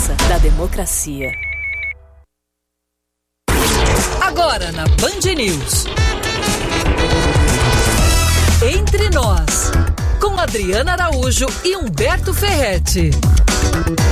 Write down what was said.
força da democracia. Agora na Band News. Entre Nós, com Adriana Araújo e Humberto Ferretti.